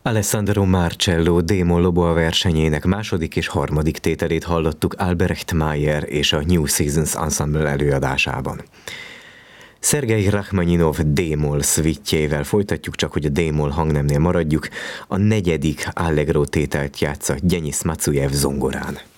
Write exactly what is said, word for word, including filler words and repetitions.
Alessandro Marcello D-moll Loboa versenyének második és harmadik tételét hallottuk Albrecht Meyer és a New Seasons Ensemble előadásában. Szergej Rachmaninov D-moll szvittjével folytatjuk, csak hogy a D-moll hangnemnél maradjuk. A negyedik Allegro tételt játsza Denis Matsujev zongorán.